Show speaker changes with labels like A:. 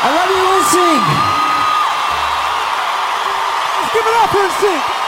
A: I love you, NSYNC.
B: Let's give it up for NSYNC.